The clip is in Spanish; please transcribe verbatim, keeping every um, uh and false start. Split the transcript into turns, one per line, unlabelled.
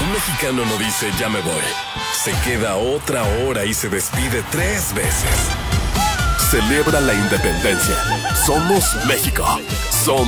Un mexicano no dice ya me voy. Se queda otra hora y se despide tres veces. Celebra la independencia. Somos México.